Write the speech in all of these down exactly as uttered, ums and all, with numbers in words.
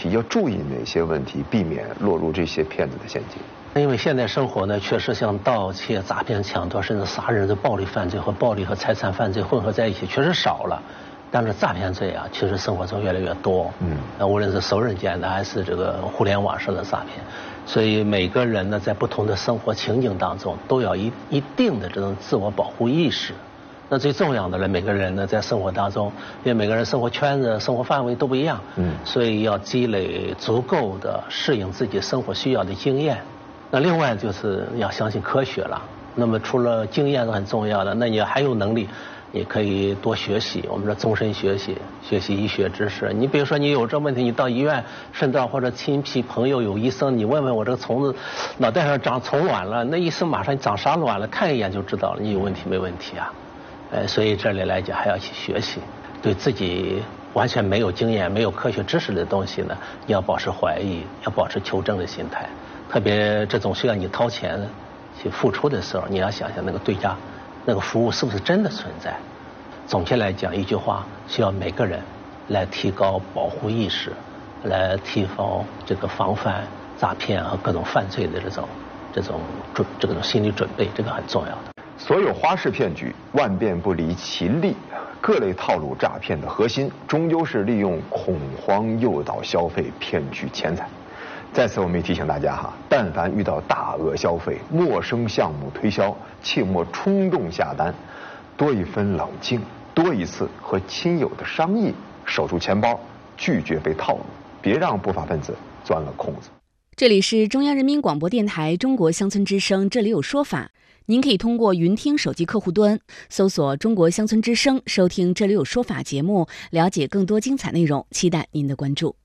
题，要注意哪些问题，避免落入这些骗子的陷阱？ 因为现在生活呢，确实像盗窃、诈骗、抢夺，甚至杀人的暴力犯罪和暴力和财产犯罪混合在一起，确实少了。但是诈骗罪啊，其实生活中越来越多。嗯，那无论是熟人间的，还是这个互联网上的诈骗，所以每个人呢，在不同的生活情景当中，都要一一定的这种自我保护意识。那最重要的呢，每个人呢，在生活当中，因为每个人生活圈子、生活范围都不一样，嗯，所以要积累足够的适应自己生活需要的经验。那另外就是要相信科学了。那么除了经验是很重要的，那你还有能力，你可以多学习。我们说终身学习，学习医学知识。你比如说你有这问题，你到医院，甚至或者亲戚朋友有医生，你问问我这个虫子脑袋上长虫卵了，那医生马上长啥卵了，看一眼就知道了，你有问题没问题啊？呃，所以这里来讲还要去学习，对自己完全没有经验、没有科学知识的东西呢，你要保持怀疑，要保持求证的心态。特别这种需要你掏钱去付出的时候，你要想想那个对家那个服务是不是真的存在。总结来讲一句话，需要每个人来提高保护意识，来提高这个防范诈骗和各种犯罪的这种这种准这种心理准备，这个很重要的。 所有花式骗局万变不离其利，各类套路诈骗的核心终究是利用恐慌诱导消费，骗取钱财。在此我们也提醒大家哈，但凡遇到大额消费、陌生项目推销，切莫冲动下单，多一分冷静，多一次和亲友的商议，守住钱包，拒绝被套路，别让不法分子钻了空子。 这里是中央人民广播电台中国乡村之声，这里有说法。您可以通过云听手机客户端搜索中国乡村之声，收听这里有说法节目，了解更多精彩内容，期待您的关注。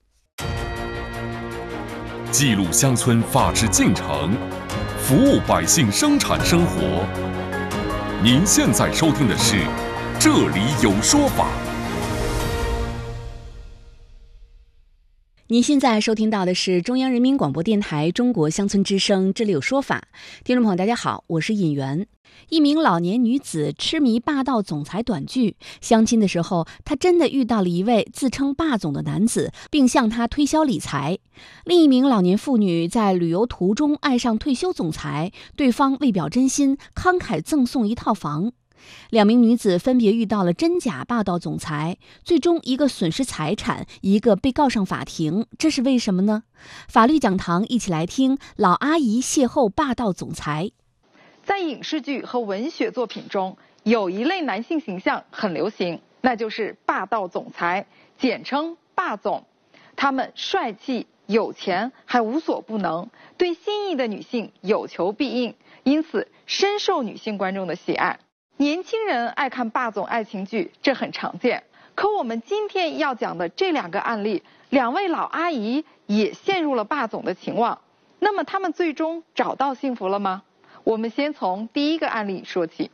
记录乡村法治进程，服务百姓生产生活。您现在收听的是《这里有说法》。 您现在收听到的是中央人民广播电台中国乡村之声，这里有说法。听众朋友大家好，我是尹媛。一名老年女子痴迷霸道总裁短剧，相亲的时候她真的遇到了一位自称霸总的男子，并向她推销理财。另一名老年妇女在旅游途中爱上退休总裁，对方为表真心慷慨赠送一套房。两名女子分别遇到了真假霸道总裁，最终一个损失财产，一个被告上法庭，这是为什么呢？法律讲堂一起来听老阿姨邂逅霸道总裁。 在影视剧和文学作品中，有一类男性形象很流行，那就是霸道总裁，简称霸总。他们帅气、有钱，还无所不能，对心仪的女性有求必应，因此深受女性观众的喜爱。年轻人爱看霸总爱情剧，这很常见。可我们今天要讲的这两个案例，两位老阿姨也陷入了霸总的情网。那么他们最终找到幸福了吗？我们先从第一个案例说起。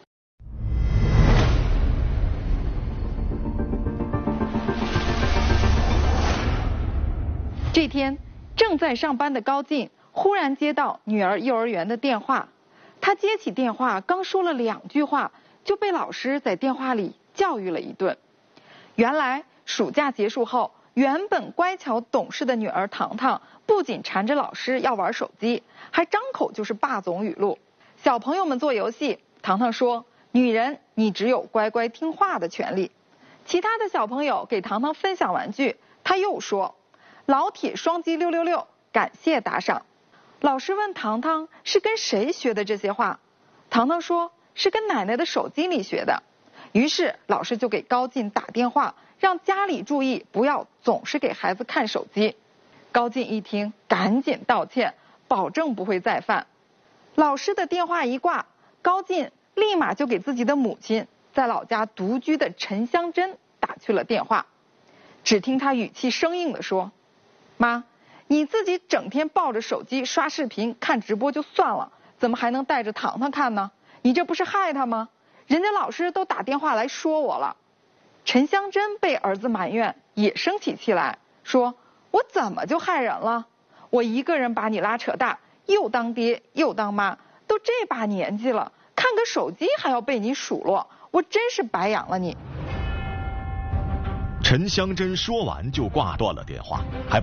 这天，正在上班的高进忽然接到女儿幼儿园的电话。他接起电话，刚说了两句话，就被老师在电话里教育了一顿。原来暑假结束后，原本乖巧懂事的女儿糖糖，不仅缠着老师要玩手机，还张口就是霸总语录。小朋友们做游戏，糖糖说：“女人，你只有乖乖听话的权利。”其他的小朋友给糖糖分享玩具，他又说：“老铁双击六六六，感谢打赏。”老师问糖糖是跟谁学的这些话，糖糖说是跟奶奶的手机里学的。于是老师就给高进打电话，让家里注意，不要总是给孩子看手机。高进一听，赶紧道歉，保证不会再犯。老师的电话一挂，高进立马就给自己的母亲在老家独居的陈香珍打去了电话。只听他语气生硬地说：“妈，你自己整天抱着手机刷视频看直播就算了，怎么还能带着糖糖看呢？你这不是害他吗？人家老师都打电话来说我了。”陈香珍被儿子埋怨，也生起气来，说：“我怎么就害人了？我一个人把你拉扯大，又当爹又当妈，都这把年纪了，看个手机还要被你数落，我真是白养了你。” 陈香珍说完就挂断了电话，还